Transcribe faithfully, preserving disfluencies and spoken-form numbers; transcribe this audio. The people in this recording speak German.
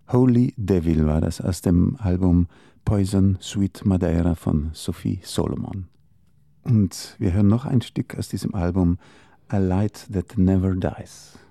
Holy Devil war das aus dem Album Poison Sweet Madeira von Sophie Solomon. Und wir hören noch ein Stück aus diesem Album, A Light That Never Dies.